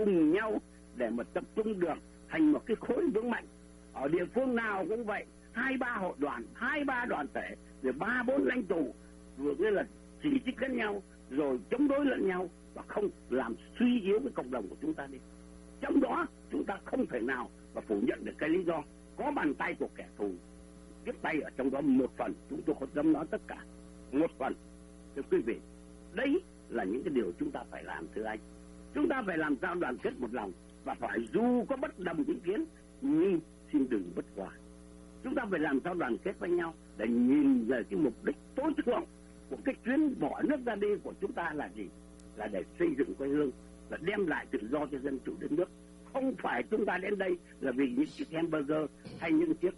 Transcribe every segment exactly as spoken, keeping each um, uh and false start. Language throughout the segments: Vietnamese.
cùng nhau để mà tập trung được thành một cái khối vững mạnh. Ở địa phương nào cũng vậy, hai ba hội đoàn, hai ba đoàn thể, rồi ba bốn lãnh tụ, vừa như là chỉ trích lẫn nhau, rồi chống đối lẫn nhau và không làm suy yếu cái cộng đồng của chúng ta đi. Trong đó chúng ta không thể nào mà phủ nhận được cái lý do có bàn tay của kẻ thù tiếp tay ở trong đó một phần, chúng tôi không dám nói tất cả, một phần. Thưa quý vị, đấy là những cái điều chúng ta phải làm. Thưa anh, chúng ta phải làm sao đoàn kết một lòng, và phải dù có bất đồng ý kiến nhưng xin đừng bất hòa. Chúng ta phải làm sao đoàn kết với nhau để nhìn về cái mục đích tối thượng của cái chuyến bỏ nước ra đi của chúng ta là gì? Là để xây dựng quê hương, là đem lại tự do cho dân chủ đất nước. Không phải chúng ta đến đây là vì những chiếc hamburger hay những chiếc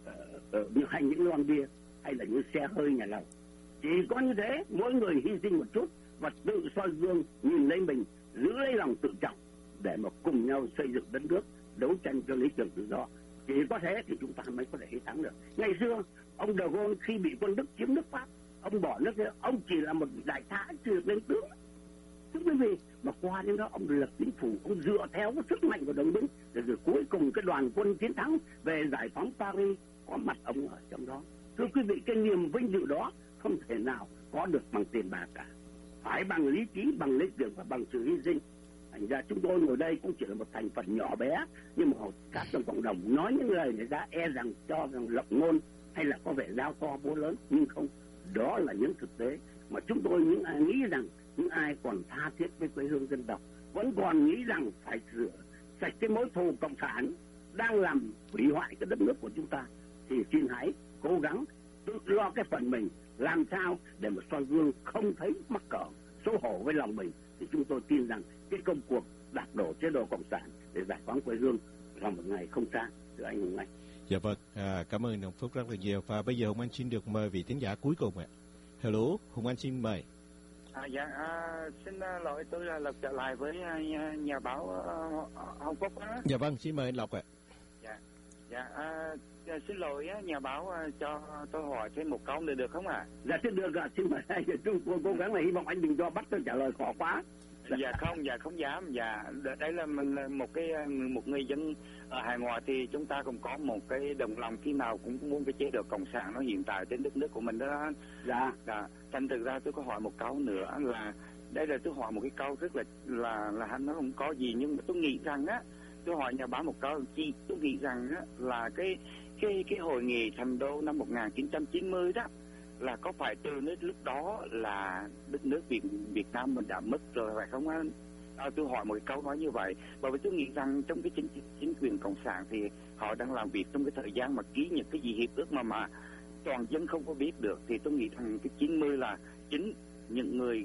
uh, uh, hay những lon bia hay là những xe hơi nhà lầu. Chỉ có như thế mỗi người hy sinh một chút và tự soi gương nhìn lấy mình, giữ lấy lòng tự trọng để mà cùng nhau xây dựng đất nước, đấu tranh cho lý tưởng tự do. Chỉ có thế thì chúng ta mới có thể thắng được. Ngày xưa ông De Gaulle khi bị quân Đức chiếm nước Pháp, ông bỏ nước đấy, ông chỉ là một đại tá, chưa được lên tướng. Thưa quý vị, mà qua đến đó ông lập chính phủ, ông dựa theo cái sức mạnh của đồng binh, rồi, rồi cuối cùng cái đoàn quân chiến thắng về giải phóng Paris, có mặt ông ở trong đó. Thưa quý vị, cái niềm vinh dự đó không thể nào có được bằng tiền bạc cả, phải bằng lý trí, bằng lý tưởng và bằng sự hy sinh. Thành ra chúng tôi ngồi đây cũng chỉ là một thành phần nhỏ bé, nhưng mà các trong cộng đồng nói những lời người ta e rằng cho rằng lộng ngôn hay là có vẻ giao to búa lớn, nhưng không, đó là những thực tế mà chúng tôi những ai nghĩ rằng những ai còn tha thiết với quê hương dân tộc vẫn còn nghĩ rằng phải rửa sạch cái mối thù cộng sản đang làm hủy hoại cái đất nước của chúng ta, thì xin hãy cố gắng tự lo cái phần mình, làm sao để mà soi gương không thấy mắc cỡ xấu hổ với lòng mình, thì chúng tôi tin rằng cái công cuộc đạp đổ chế độ cộng sản để giải phóng quê hương là một ngày không xa. Thưa anh Hùng Anh. Dạ vâng, à, cảm ơn ông Phúc rất là nhiều. Và bây giờ Hùng Anh xin được mời vị thính giả cuối cùng ạ. Hello, Hùng Anh xin mời. À, dạ, à, xin uh, lỗi tôi là Lộc trở lại với uh, nhà báo uh, Hồng Phúc á. Dạ vâng, xin mời anh Lộc ạ. Dạ, dạ, à, xin lỗi uh, nhà báo uh, cho tôi hỏi thêm một câu nữa được không ạ? À? Dạ xin được ạ, xin mời anh. Chúng tôi cố gắng là hy vọng anh đừng cho bắt tôi trả lời khó quá. Dạ, dạ không, dạ không dám. Dạ, đây là mình là một cái một người dân ở hải ngoại, thì chúng ta cũng có một cái đồng lòng khi nào cũng muốn cái chế độ cộng sản nó hiện tại trên đất nước của mình đó. Dạ. Dạ. Thành thực ra tôi có hỏi một câu nữa là đây là tôi hỏi một cái câu rất là là là nó không có gì, nhưng mà tôi nghĩ rằng á, tôi hỏi nhà báo một câu chi, tôi nghĩ rằng á là cái cái cái hội nghị Thành Đô năm một nghìn chín trăm chín mươi đó, là có phải từ lúc đó là đất nước Việt Việt Nam mình đã mất rồi phải không anh? À, tôi hỏi một cái câu nói như vậy, bởi vì tôi nghĩ rằng trong cái chính chính quyền cộng sản thì họ đang làm việc trong cái thời gian mà ký những cái gì hiệp ước mà mà toàn dân không có biết được, thì tôi nghĩ rằng cái chín mươi là chính những người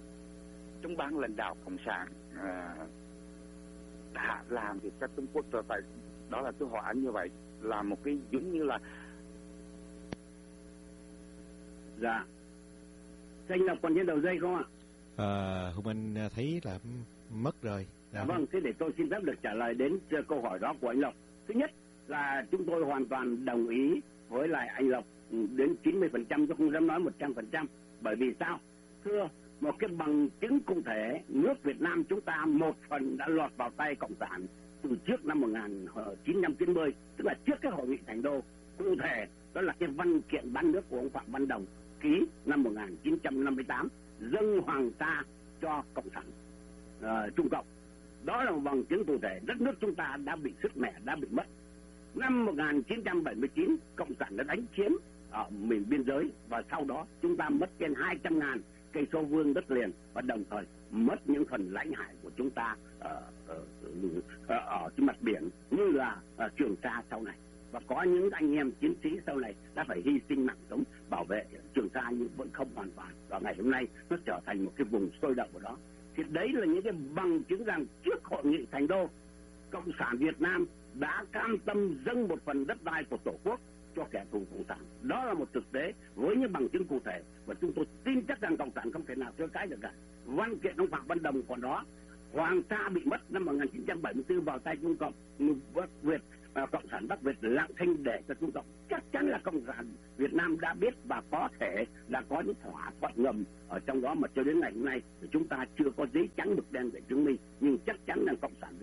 trong ban lãnh đạo cộng sản à, đã làm thì các Trung Quốc rồi phải, đó là tôi hỏi anh như vậy, là một cái giống như là. Dạ. Anh Lộc còn trên đầu dây không ạ? À, Hùng Anh thấy là mất rồi. Dạ vâng, thế để tôi xin phép được trả lời đến câu hỏi đó của anh Lộc. Thứ nhất là chúng tôi hoàn toàn đồng ý với lại anh Lộc đến chín mươi phần trăm, tôi không dám nói một trăm phần trăm. Bởi vì sao? Thưa, một cái bằng chứng cụ thể, nước Việt Nam chúng ta một phần đã lọt vào tay cộng sản từ trước năm một nghìn chín trăm chín mươi, tức là trước cái hội nghị Thành Đô. Cụ thể đó là cái văn kiện bán nước của ông Phạm Văn Đồng ký năm một nghìn chín trăm năm mươi tám, dâng Hoàng Sa cho cộng sản uh, Trung Cộng. Đó là một bằng chứng cụ thể đất nước chúng ta đã bị sứt mẻ, đã bị mất. Năm một nghìn chín trăm bảy mươi chín, cộng sản đã đánh chiếm ở miền biên giới, và sau đó chúng ta mất trên hai trăm ngàn cây số vuông đất liền, và đồng thời mất những phần lãnh hải của chúng ta ở, ở, ở, ở trên mặt biển như là ở Trường Sa sau này. Và có những anh em chiến sĩ sau này đã phải hy sinh mạng sống bảo vệ Trường Sa, nhưng vẫn không hoàn toàn. Và ngày hôm nay nó trở thành một cái vùng sôi động của đó. Thì đấy là những cái bằng chứng rằng trước hội nghị Thành Đô, cộng sản Việt Nam đã cam tâm dâng một phần đất đai của Tổ quốc cho kẻ thù cộng sản. Đó là một thực tế với những bằng chứng cụ thể, và chúng tôi tin chắc rằng cộng sản không thể nào chối cãi được cả. Văn kiện ông Phạm Văn Đồng còn đó. Hoàng Sa bị mất năm một nghìn chín trăm bảy mươi tư vào tay Trung Cộng, Bắc Việt, à, cộng sản Bắc Việt lặng thinh để cho Trung Cộng. Chắc chắn là cộng sản Việt Nam đã biết và có thể đã có những thỏa thuận ngầm ở trong đó, mà cho đến ngày hôm nay thì chúng ta chưa có giấy trắng mực đen để chứng minh, nhưng chắc chắn là cộng sản Việt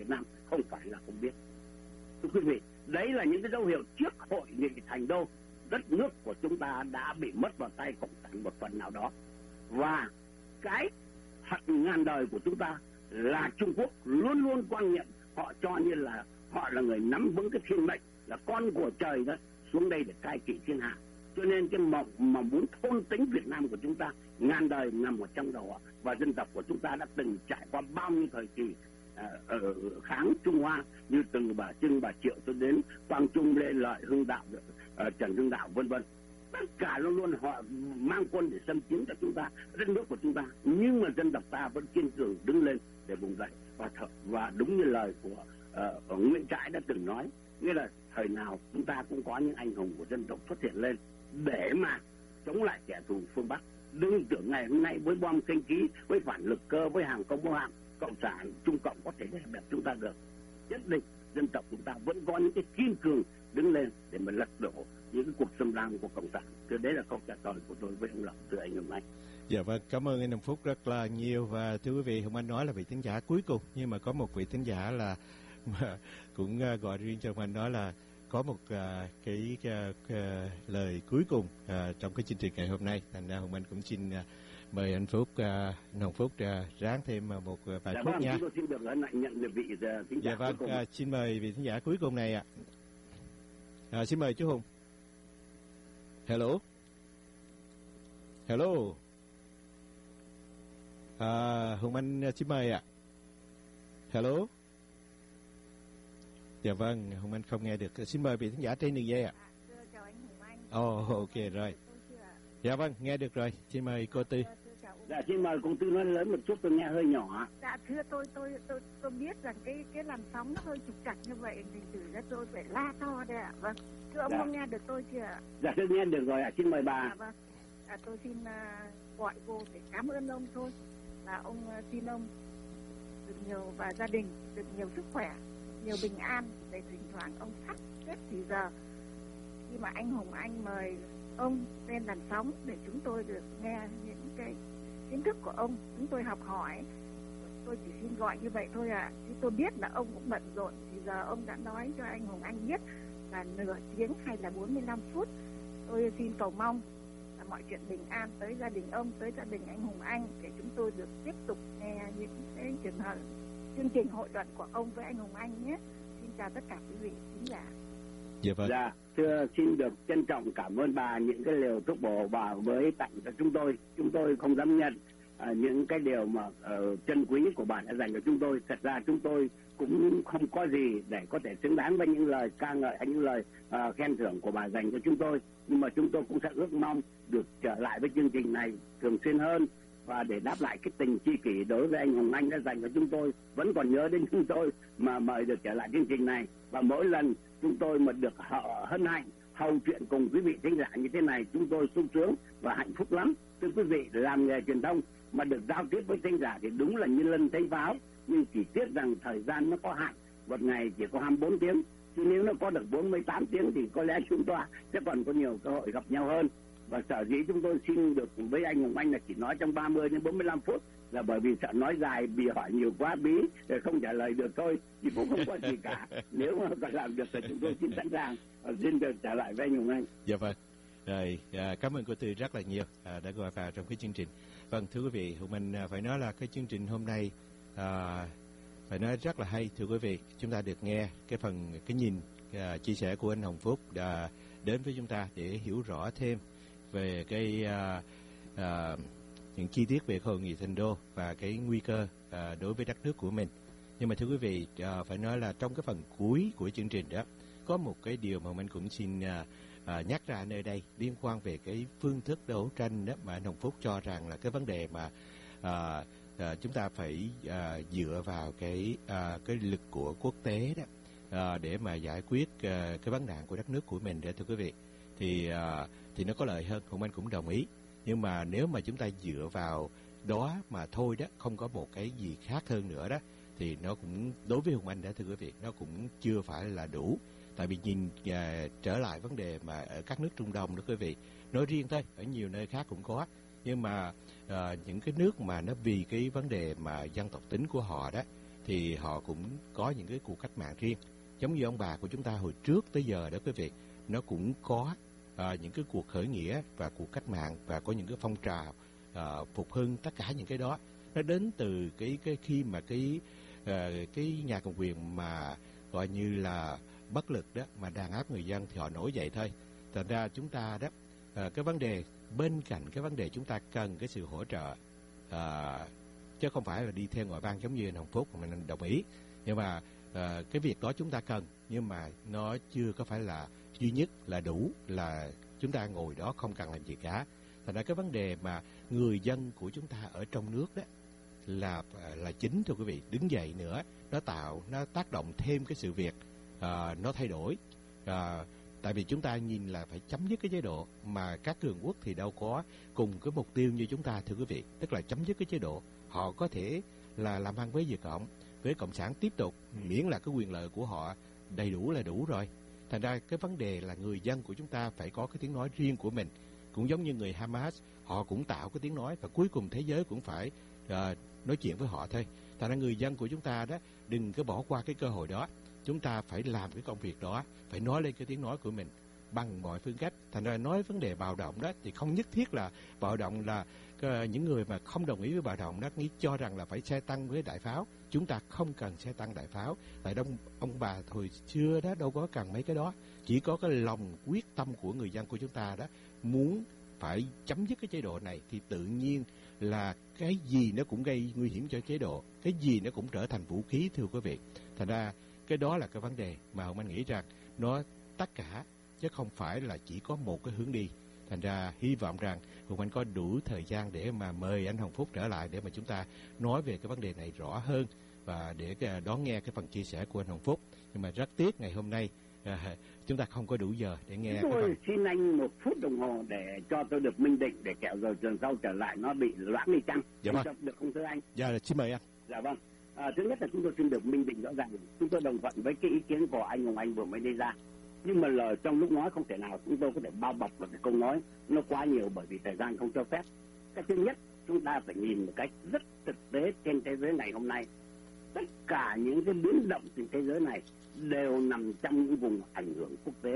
Việt Nam, không phải là không biết. Thưa quý vị, đấy là những cái dấu hiệu trước hội nghị thành đô, đất nước của chúng ta đã bị mất vào tay cộng sản một phần nào đó. Và cái hận ngàn đời của chúng ta là Trung Quốc luôn luôn quan niệm họ cho như là họ là người nắm vững cái thiên mệnh, là con của trời đó, xuống đây để cai trị thiên hạ. Cho nên cái mộng mà muốn thôn tính Việt Nam của chúng ta ngàn đời nằm ở trong đầu họ. Và dân tộc của chúng ta đã từng trải qua bao nhiêu thời kỳ à, ở kháng Trung Hoa, như từ bà Trưng, bà Triệu cho đến Quang Trung, Lê Lợi, Hưng Đạo, à, Trần Hưng Đạo vân vân. Tất cả luôn luôn họ mang quân để xâm chiếm cho chúng ta, đất nước của chúng ta. Nhưng mà dân tộc ta vẫn kiên cường đứng lên để vùng dậy. Và thật, và đúng như lời của uh, Nguyễn Trãi đã từng nói, nghĩa là thời nào chúng ta cũng có những anh hùng của dân tộc xuất hiện lên để mà chống lại kẻ thù phương Bắc. Đừng tưởng ngày hôm nay với bom kinh khí, với phản lực cơ, với hàng công bố hạm, cộng sản Trung Cộng có thể đè bẹp chúng ta được. Nhất định dân tộc chúng ta vẫn có những cái kiên cường đứng lên để mà lật đổ những cái cuộc xâm lăng của cộng sản. Thì đấy là câu trả lời của tôi với ông Lộc, thưa anh hôm nay. Dạ vâng, cảm ơn anh Hồng Phúc rất là nhiều. Và thưa quý vị, Hồng Anh nói là vị thính giả cuối cùng, nhưng mà có một vị thính giả là mà cũng uh, gọi riêng cho Hồng Anh, đó là có một uh, cái uh, uh, lời cuối cùng uh, trong cái chương trình ngày hôm nay. Thành ra Hồng Anh cũng xin uh, mời anh Phúc, uh, Hồng Phúc uh, ráng thêm uh, một uh, vài dạ phút vâng, nha. tôi xin được ân hạnh nhận được vị uh, thính giả dạ vâng, cuối cùng. Uh, xin mời vị thính giả cuối cùng này ạ. À. Uh, xin mời chú Hùng. Hello. Hello. À, Hùng Anh xin mời ạ. Hello. Dạ vâng, Hùng Anh không nghe được. Xin mời vị thính giả trên đường dây ạ. Thưa chào anh Hùng Anh. Ồ, oh, ok rồi. Dạ vâng, nghe được rồi. Xin mời cô Tư. Dạ, xin mời cô Tư nói lớn một chút, tôi nghe hơi nhỏ. Dạ thưa tôi tôi tôi tôi biết rằng cái cái làn sóng nó hơi trục trặc như vậy, thì từ ra tôi phải la to đây ạ. Vâng. Thưa ông dạ. không nghe được tôi chưa ạ? Dạ tôi nghe được rồi ạ, xin mời bà. Dạ vâng. À, tôi xin uh, gọi cô để cảm ơn ông thôi. Là ông uh, xin ông được nhiều và gia đình được nhiều sức khỏe, nhiều bình an, để thỉnh thoảng ông sắp xếp thì giờ khi mà anh Hùng Anh mời ông lên làn sóng để chúng tôi được nghe những cái kiến thức của ông, chúng tôi học hỏi. Tôi chỉ xin gọi như vậy thôi ạ. À. Chứ tôi biết là ông cũng bận rộn, thì giờ ông đã nói cho anh Hùng Anh biết là nửa tiếng hay là bốn mươi lăm phút. Tôi xin cầu mong là mọi chuyện bình an tới gia đình ông, tới gia đình anh Hùng Anh, để chúng tôi được tiếp tục nghe những cái trường hợp chương trình hội luận của ông với anh Hùng Anh nhé. Xin chào tất cả quý vị khán giả. Dạ vâng. Dạ, thưa xin được trân trọng cảm ơn bà những cái liều thuốc bổ bà với tặng cho chúng tôi. Chúng tôi không dám nhận à, những cái điều mà uh, chân quý của bà đã dành cho chúng tôi. Thật ra chúng tôi cũng không có gì để có thể xứng đáng với những lời ca ngợi hay những lời uh, khen thưởng của bà dành cho chúng tôi. Nhưng mà chúng tôi cũng sẽ ước mong được trở lại với chương trình này thường xuyên hơn, và để đáp lại cái tình tri kỷ đối với anh Hùng Anh đã dành cho chúng tôi, vẫn còn nhớ đến chúng tôi mà mời được trở lại chương trình này. Và mỗi lần chúng tôi mà được hân hạnh hầu chuyện cùng quý vị thính giả như thế này, chúng tôi sung sướng và hạnh phúc lắm. Thưa quý vị, làm nghề truyền thông mà được giao tiếp với thính giả thì đúng là như lân thấy pháo, nhưng chỉ tiếc rằng thời gian nó có hạn, một ngày chỉ có hai mươi bốn tiếng, chứ nếu nó có được bốn mươi tám tiếng thì có lẽ chúng ta sẽ còn có nhiều cơ hội gặp nhau hơn. Và sở dĩ chúng tôi xin được với anh Hùng Anh là chỉ nói trong ba mươi đến bốn mươi lăm phút, là bởi vì sợ nói dài bị hỏi nhiều quá bí để không trả lời được thôi, thì cũng không có gì cả. Nếu mà còn làm được thì chúng tôi xin sẵn sàng xin được trả lại với anh Hùng Anh. Dạ vâng. Rồi, à, cảm ơn cô Tư rất là nhiều à, đã gọi vào trong cái chương trình. Vâng, thưa quý vị, Hùng Anh à, phải nói là cái chương trình hôm nay à, phải nói rất là hay. Thưa quý vị, chúng ta được nghe cái phần cái nhìn à, chia sẻ của anh Hồng Phúc đã đến với chúng ta để hiểu rõ thêm về cái à, à, những chi tiết về hội nghị thành đô và cái nguy cơ à, đối với đất nước của mình. Nhưng mà thưa quý vị, à, phải nói là trong cái phần cuối của chương trình đó có một cái điều mà mình cũng xin à, à, nhắc ra nơi đây liên quan về cái phương thức đấu tranh đó mà anh Hồng Phúc cho rằng là cái vấn đề mà à, à, chúng ta phải à, dựa vào cái à, cái lực của quốc tế đó à, để mà giải quyết à, cái vấn nạn của đất nước của mình đó thưa quý vị, thì à, thì nó có lợi hơn. Hùng Anh cũng đồng ý. Nhưng mà nếu mà chúng ta dựa vào đó mà thôi đó, không có một cái gì khác hơn nữa đó, thì nó cũng đối với Hùng Anh đó thưa quý vị, nó cũng chưa phải là đủ. Tại vì nhìn uh, trở lại vấn đề mà ở các nước Trung Đông đó quý vị, nói riêng thôi, ở nhiều nơi khác cũng có, nhưng mà uh, những cái nước mà nó vì cái vấn đề mà dân tộc tính của họ đó, thì họ cũng có những cái cuộc cách mạng riêng. Giống như ông bà của chúng ta hồi trước tới giờ đó quý vị, nó cũng có à, những cái cuộc khởi nghĩa và cuộc cách mạng, và có những cái phong trào à, phục hưng, tất cả những cái đó nó đến từ cái cái khi mà cái à, cái nhà cầm quyền mà gọi như là bất lực đó, mà đàn áp người dân thì họ nổi dậy thôi. Thành ra chúng ta đó, à, cái vấn đề bên cạnh cái vấn đề chúng ta cần cái sự hỗ trợ, à, chứ không phải là đi theo ngoại bang giống như anh Hồng Phúc mà mình đồng ý. Nhưng mà à, cái việc đó chúng ta cần, nhưng mà nó chưa có phải là duy nhất, là đủ, là chúng ta ngồi đó không cần làm gì cả. Thành ra cái vấn đề mà người dân của chúng ta ở trong nước đó là là chính thưa quý vị. Đứng dậy nữa, nó tạo, nó tác động thêm cái sự việc à, nó thay đổi. À, tại vì chúng ta nhìn là phải chấm dứt cái chế độ, mà các cường quốc thì đâu có cùng cái mục tiêu như chúng ta thưa quý vị, tức là chấm dứt cái chế độ. Họ có thể là làm ăn với Việt Cộng, với Cộng sản tiếp tục, miễn là cái quyền lợi của họ đầy đủ là đủ rồi. Thành ra cái vấn đề là người dân của chúng ta phải có cái tiếng nói riêng của mình. Cũng giống như người Hamas, họ cũng tạo cái tiếng nói, và cuối cùng thế giới cũng phải uh, nói chuyện với họ thôi. Thành ra người dân của chúng ta đó, đừng có bỏ qua cái cơ hội đó. Chúng ta phải làm cái công việc đó, phải nói lên cái tiếng nói của mình bằng mọi phương cách. Thành ra nói vấn đề bạo động đó thì không nhất thiết là bạo động là uh, những người mà không đồng ý với bạo động đó nghĩ cho rằng là phải xe tăng với đại pháo. Chúng ta không cần xe tăng đại pháo. Tại đông ông bà hồi xưa đó đâu có cần mấy cái đó. Chỉ có cái lòng quyết tâm của người dân của chúng ta đó muốn phải chấm dứt cái chế độ này, thì tự nhiên là cái gì nó cũng gây nguy hiểm cho chế độ, cái gì nó cũng trở thành vũ khí thưa quý vị. Thành ra cái đó là cái vấn đề mà ông anh nghĩ rằng nó tất cả, chứ không phải là chỉ có một cái hướng đi. Thành ra hy vọng rằng Hùng Anh có đủ thời gian để mà mời anh Hồng Phúc trở lại để mà chúng ta nói về cái vấn đề này rõ hơn, và để đón nghe cái phần chia sẻ của anh Hồng Phúc. Nhưng mà rất tiếc ngày hôm nay à, chúng ta không có đủ giờ để nghe. Tôi phần... xin anh một phút đồng hồ để cho tôi được minh định, để kẹo rồi tuần sau trở lại nó bị loãng đi chăng? Dạ vâng. Được không thưa anh? Dạ, xin mời anh. Dạ vâng. À, thứ nhất là chúng tôi xin được minh định rõ ràng, chúng tôi đồng thuận với cái ý kiến của anh Hồng Anh vừa mới đưa ra. Nhưng mà lời trong lúc nói không thể nào chúng tôi có thể bao bọc được cái câu nói nó quá nhiều, bởi vì thời gian không cho phép. Cái thứ nhất, chúng ta phải nhìn một cách rất thực tế trên thế giới này hôm nay. Tất cả những cái biến động trên thế giới này đều nằm trong những vùng ảnh hưởng quốc tế.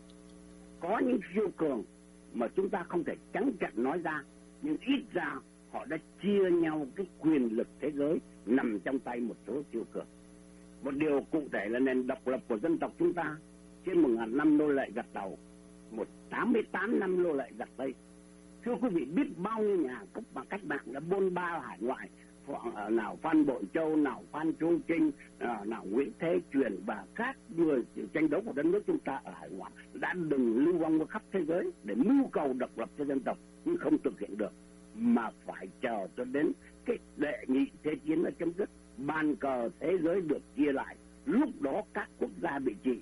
Có những siêu cường mà chúng ta không thể trắng trợn nói ra, nhưng ít ra họ đã chia nhau cái quyền lực thế giới nằm trong tay một số siêu cường. Một điều cụ thể là nền độc lập của dân tộc chúng ta trên một ngàn năm nô lệ giặc đầu, một tám mươi tám năm nô lệ giặc Tây. Thưa quý vị, biết bao nhiêu nhà cấp và cách mạng đã bôn ba hải ngoại, nào Phan Bội Châu, nào Phan Chu Trinh, nào Nguyễn Thế Truyền và các người tranh đấu của đất nước chúng ta ở hải ngoại đã đừng lưu vong khắp thế giới để mưu cầu độc lập cho dân tộc, nhưng không thực hiện được, mà phải chờ cho đến cái đệ nhị thế chiến đã chấm dứt, bàn cờ thế giới được chia lại, lúc đó các quốc gia bị trị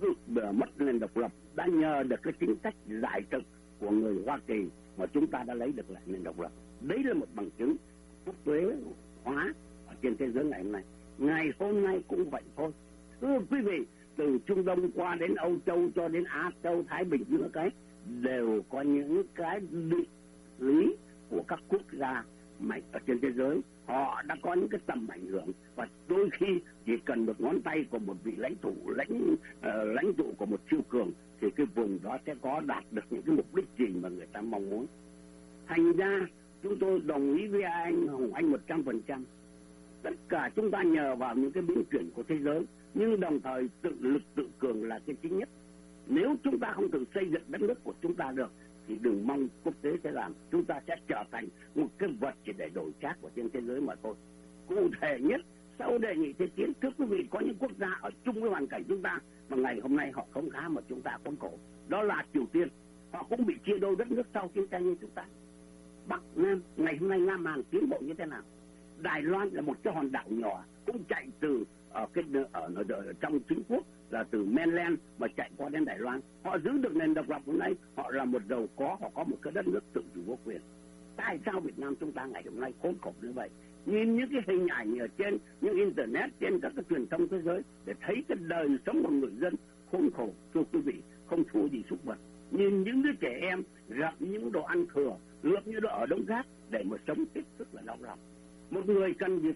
mất nền độc lập đã nhờ được cái chính sách giải thực của người Hoa Kỳ mà chúng ta đã lấy được lại nền độc lập. Đấy là một bằng chứng quốc tế hóa ở trên thế giới ngày hôm nay. Ngày hôm nay cũng vậy thôi. Thưa quý vị, từ Trung Đông qua đến Âu Châu cho đến Á Châu, Thái Bình, những cái đều có những cái định lý của các quốc gia mạnh ở trên thế giới. Họ đã có những cái tầm ảnh hưởng, và đôi khi chỉ cần một ngón tay của một vị lãnh tụ lãnh uh, lãnh tụ của một siêu cường thì cái vùng đó sẽ có đạt được những cái mục đích gì mà người ta mong muốn. Thành ra chúng tôi đồng ý với anh Hồng Anh một trăm phần trăm. Tất cả chúng ta nhờ vào những cái biến chuyển của thế giới, nhưng đồng thời tự lực tự cường là cái chính nhất. Nếu chúng ta không tự xây dựng đất nước của chúng ta được thì đừng mong quốc tế sẽ làm. Chúng ta sẽ trở thành một cái vật chỉ để đổi trác của trên thế giới mà thôi. Cụ thể nhất, sau đề nghị thế chiến, thưa quý vị, có những quốc gia ở chung với hoàn cảnh chúng ta mà ngày hôm nay họ không khá mà chúng ta khốn khổ. Đó là Triều Tiên. Họ cũng bị chia đôi đất nước sau chiến tranh như chúng ta. Bắc Nam, ngày hôm nay Nam Hàn tiến bộ như thế nào? Đài Loan là một cái hòn đảo nhỏ, cũng chạy từ ở cái ở, ở, ở trong chính quốc, là từ mainland mà chạy qua đến Đài Loan. Họ giữ được nền độc lập hôm nay, họ là một giàu có, họ có một cái đất nước tự chủ vô quyền. Tại sao Việt Nam chúng ta ngày hôm nay khốn khổ như vậy? Nhìn những cái hình ảnh ở trên những internet, trên các cái truyền thông thế giới để thấy cái đời sống của người dân khốn khổ, thưa quý vị, không thua gì súc vật. Nhìn những đứa trẻ em gặp những đồ ăn thừa, lượm như đồ ở đống rác để mà sống hết sức là đau lòng. Một người cần gì phát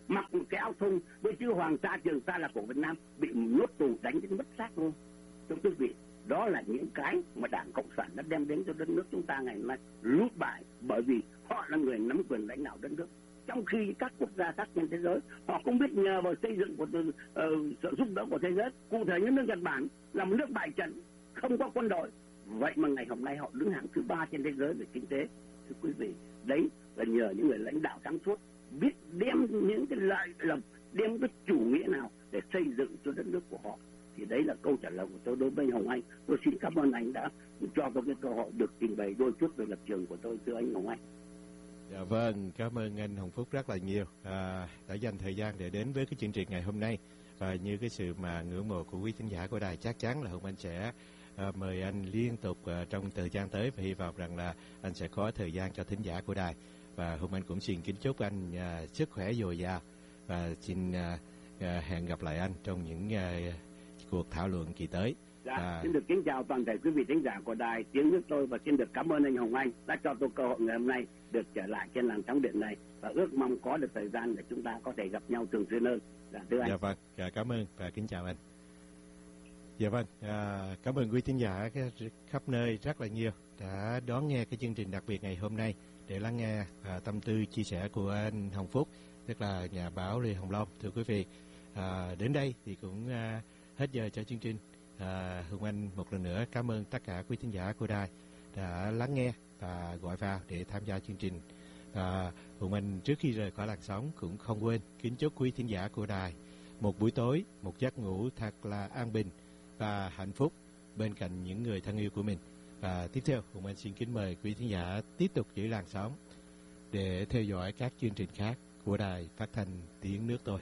mặc một cái áo thun với chữ Hoàng Sa Trường Sa là của Việt Nam, bị nhốt tù đánh đến mất xác luôn. Thưa quý vị, đó là những cái mà Đảng Cộng sản đã đem đến cho đất nước chúng ta ngày hôm nay lút bại, bởi vì họ là người nắm quyền lãnh đạo đất nước. Trong khi các quốc gia khác trên thế giới họ cũng biết nhờ vào xây dựng của uh, sự giúp đỡ của thế giới. Cụ thể như nước Nhật Bản là một nước bại trận, không có quân đội, vậy mà ngày hôm nay họ đứng hạng thứ ba trên thế giới về kinh tế. Thưa quý vị, đấy là nhờ những người lãnh đạo sáng suốt biết đem những cái lợi lộc, đem cái chủ nghĩa nào để xây dựng cho đất nước của họ. Thì đấy là câu trả lời của tôi đối với anh Hồng Anh. Tôi xin cảm ơn anh đã cho tôi cái cơ hội được trình bày đôi chút về lập trường của tôi, thưa anh Hồng Anh. Dạ vâng, cảm ơn anh Hồng Phúc rất là nhiều à, đã dành thời gian để đến với cái chương trình ngày hôm nay. Và như cái sự mà ngưỡng mộ của quý thính giả của đài, chắc chắn là Hồng Anh sẽ à, mời anh liên tục à, trong thời gian tới, và hy vọng rằng là anh sẽ có thời gian cho thính giả của đài. Và Hồng Anh cũng xin kính chúc anh à, sức khỏe dồi dào, và xin à, à, hẹn gặp lại anh trong những à, cuộc thảo luận kỳ tới. Dạ, à, xin được kính chào toàn thể quý vị thính giả của đài Tiếng Nước Tôi, và xin được cảm ơn anh Hồng Anh đã cho tôi cơ hội ngày hôm nay được trở lại trên làn sóng điện này, và ước mong có được thời gian để chúng ta có thể gặp nhau thường xuyên hơn. Dạ, thưa anh. Dạ vâng, dạ, cảm ơn và kính chào anh. Dạ vâng, à, cảm ơn quý thính giả khắp nơi rất là nhiều đã đón nghe cái chương trình đặc biệt ngày hôm nay để lắng nghe à, tâm tư chia sẻ của anh Hồng Phúc, tức là nhà báo Lê Hồng Long. Thưa quý vị, à, đến đây thì cũng à, hết giờ cho chương trình. À, Hồng Anh một lần nữa cảm ơn tất cả quý thính giả của đài đã lắng nghe và gọi vào để tham gia chương trình. À, Hồng Anh trước khi rời khỏi làn sóng cũng không quên kính chúc quý thính giả của đài một buổi tối, một giấc ngủ thật là an bình và hạnh phúc bên cạnh những người thân yêu của mình. Và tiếp theo, Hồng Anh xin kính mời quý thính giả tiếp tục giữ làn sóng để theo dõi các chương trình khác của đài phát thanh Tiếng Nước Tôi.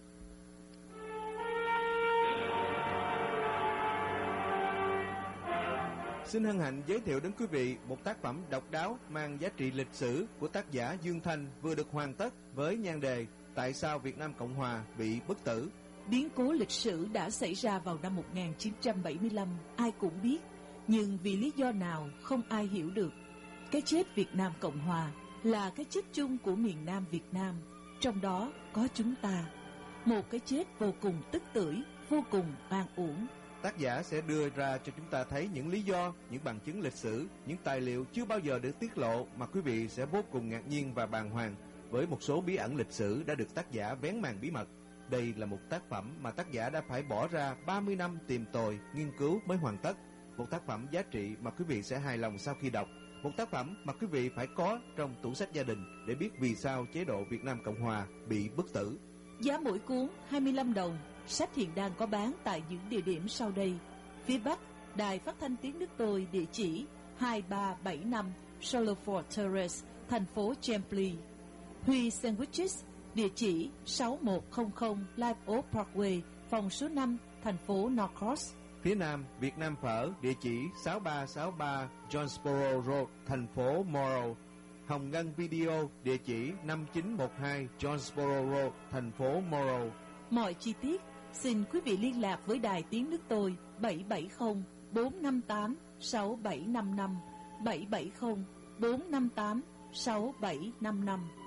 Xin hân hạnh giới thiệu đến quý vị một tác phẩm độc đáo mang giá trị lịch sử của tác giả Dương Thanh vừa được hoàn tất với nhan đề Tại sao Việt Nam Cộng Hòa bị bất tử. Biến cố lịch sử đã xảy ra vào năm một nghìn chín trăm bảy mươi lăm, ai cũng biết, nhưng vì lý do nào không ai hiểu được. Cái chết Việt Nam Cộng Hòa là cái chết chung của miền Nam Việt Nam, trong đó có chúng ta. Một cái chết vô cùng tức tưởi, vô cùng oan uổng. Tác giả sẽ đưa ra cho chúng ta thấy những lý do, những bằng chứng lịch sử, những tài liệu chưa bao giờ được tiết lộ mà quý vị sẽ vô cùng ngạc nhiên và bàng hoàng với một số bí ẩn lịch sử đã được tác giả vén màn bí mật. Đây là một tác phẩm mà tác giả đã phải bỏ ra ba mươi năm tìm tòi, nghiên cứu mới hoàn tất. Một tác phẩm giá trị mà quý vị sẽ hài lòng sau khi đọc. Một tác phẩm mà quý vị phải có trong tủ sách gia đình để biết vì sao chế độ Việt Nam Cộng Hòa bị bất tử. Giá mỗi cuốn hai mươi lăm đồng. Sách hiện đang có bán tại những địa điểm sau đây. Phía Bắc, Đài Phát thanh Tiếng Nước Tôi, địa chỉ hai ba bảy năm Soloford Terrace, thành phố Chambly. Huy Sandwiches, địa chỉ sáu một không không Live Oak Parkway, phòng số năm, thành phố Norcross. Phía Nam, Việt Nam Phở, địa chỉ sáu ba sáu ba Jonesboro Road, thành phố Morrow. Hồng Ngân Video, địa chỉ năm chín một hai Jonesboro Road, thành phố Morrow. Mọi chi tiết xin quý vị liên lạc với Đài Tiếng Nước Tôi bảy bảy không bốn năm tám sáu bảy năm năm, bảy bảy không bốn năm tám sáu bảy năm năm.